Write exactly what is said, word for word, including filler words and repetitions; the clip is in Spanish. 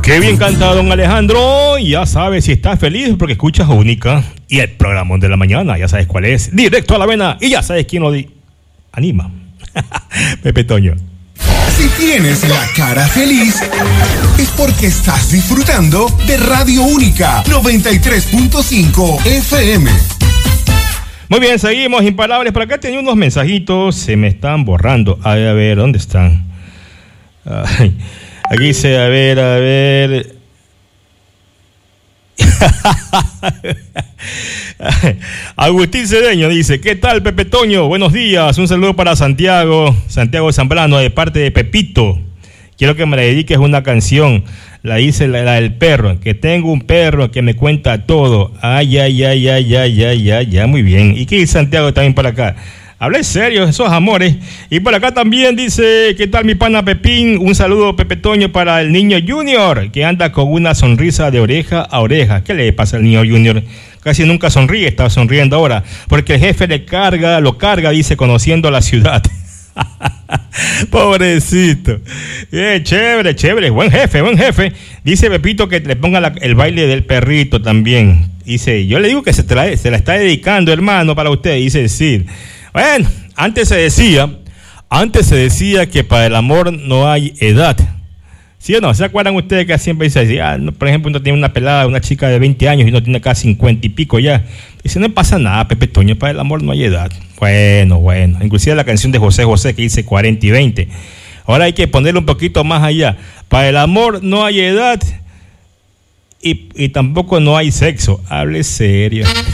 Qué bien canta don Alejandro. Ya sabes si estás feliz porque escuchas Única. Y el programa de la mañana, ya sabes cuál es. Directo a la vena. Y ya sabes quién lo di- anima. Pepe Toño. Si tienes la cara feliz, es porque estás disfrutando de Radio Única noventa y tres punto cinco F M. Muy bien, seguimos imparables. Por acá tenía unos mensajitos, se me están borrando. A ver, a ver, ¿dónde están? Ay, aquí dice, a ver, a ver. Agustín Cedeño dice, ¿qué tal, Pepe Toño? Buenos días, un saludo para Santiago, Santiago Zambrano, de parte de Pepito. Quiero que me le dediques una canción. La dice la, la del perro, que tengo un perro que me cuenta todo. Ay, ay, ay, ay, ay, ay, ay, ay, muy bien. ¿Y qué dice Santiago también por acá? Hablé serio, esos amores. Y por acá también dice, ¿qué tal mi pana Pepín? Un saludo, Pepe Toño, para el niño Junior, que anda con una sonrisa de oreja a oreja. ¿Qué le pasa al niño Junior? Casi nunca sonríe, está sonriendo ahora, porque el jefe le carga, lo carga, dice, conociendo la ciudad. Pobrecito. Eh, chévere, chévere, buen jefe, buen jefe. Dice Pepito que le ponga la, el baile del perrito también. Dice, yo le digo que se, trae, se la está dedicando, hermano, para usted. Dice, sí. Bueno, antes se decía, antes se decía que para el amor no hay edad. ¿Sí o no? ¿Se acuerdan ustedes que siempre dice, ah, no, por ejemplo, uno tiene una pelada, una chica de veinte años y uno tiene casi cincuenta y pico ya? Dice, no pasa nada, Pepe Toño, para el amor no hay edad. Bueno, bueno. Inclusive la canción de José José que dice cuarenta y veinte. Ahora hay que ponerle un poquito más allá. Para el amor no hay edad y, y tampoco no hay sexo. Hable serio.